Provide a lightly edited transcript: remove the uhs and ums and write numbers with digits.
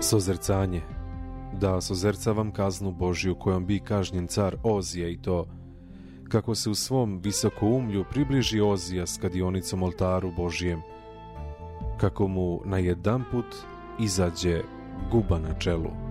Sozercanje. Da sozercavam kaznu Božju kojom bi kažnjen car Ozija, i to kako se u svom visokoumlju približi Ozija s kadionicom oltaru Božjem, kako mu na jedan put izađe guba na čelu.